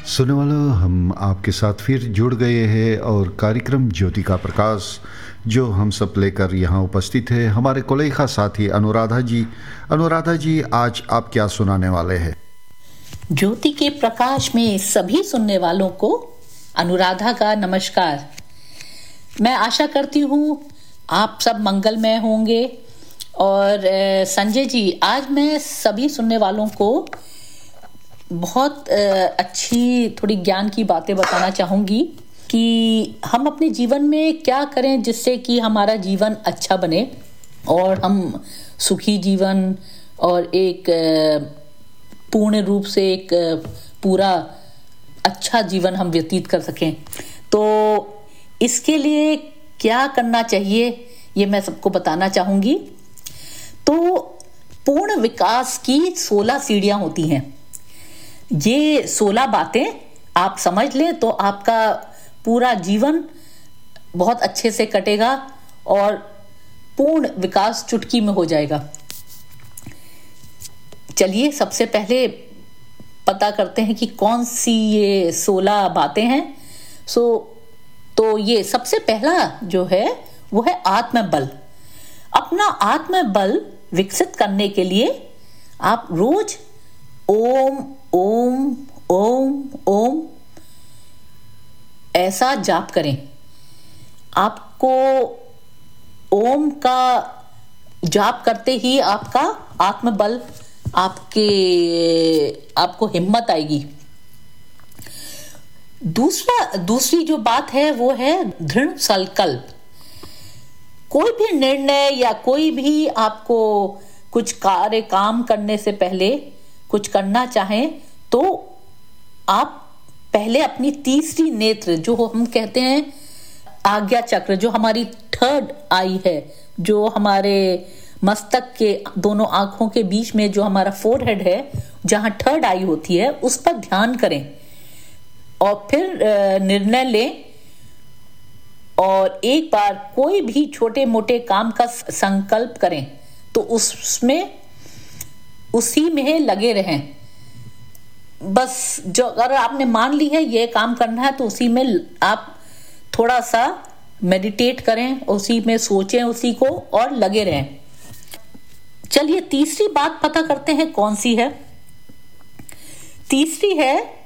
सुनने वालों, हम आपके साथ फिर जुड़ गए हैं और कार्यक्रम ज्योति का प्रकाश जो हम सब लेकर यहाँ उपस्थित है हमारे कोलेखा साथी अनुराधा जी। अनुराधा जी, आज आप क्या सुनाने वाले हैं? ज्योति के प्रकाश में सभी सुनने वालों को अनुराधा का नमस्कार। मैं आशा करती हूँ आप सब मंगलमय होंगे। और संजय जी, आज मैं सभी सुनने वालों को बहुत अच्छी थोड़ी ज्ञान की बातें बताना चाहूँगी कि हम अपने जीवन में क्या करें जिससे कि हमारा जीवन अच्छा बने और हम सुखी जीवन और एक पूर्ण रूप से एक पूरा अच्छा जीवन हम व्यतीत कर सकें। तो इसके लिए क्या करना चाहिए ये मैं सबको बताना चाहूँगी। तो पूर्ण विकास की 16 सीढ़ियाँ होती हैं। ये 16 बातें आप समझ लें तो आपका पूरा जीवन बहुत अच्छे से कटेगा और पूर्ण विकास चुटकी में हो जाएगा। चलिए सबसे पहले पता करते हैं कि कौन सी ये 16 बातें हैं। तो ये सबसे पहला जो है वो है आत्मबल। अपना आत्मबल विकसित करने के लिए आप रोज ओम ओम ओम ओम ऐसा जाप करें। आपको ओम का जाप करते ही आपका आत्मबल आपको हिम्मत आएगी। दूसरी जो बात है वो है दृढ़ संकल्प। कोई भी निर्णय या कोई भी आपको कुछ काम करने से पहले कुछ करना चाहें तो आप पहले अपनी तीसरी नेत्र, जो हम कहते हैं आज्ञा चक्र, जो हमारी थर्ड आई है, जो हमारे मस्तक के दोनों आंखों के बीच में जो हमारा फोरहेड है, जहां थर्ड आई होती है, उस पर ध्यान करें और फिर निर्णय लें। और एक बार कोई भी छोटे मोटे काम का संकल्प करें तो उसी में लगे रहें। बस जो अगर आपने मान ली है ये काम करना है तो उसी में आप थोड़ा सा मेडिटेट करें, उसी में सोचें उसी को और लगे रहें। चलिए तीसरी बात पता करते हैं कौन सी है। तीसरी है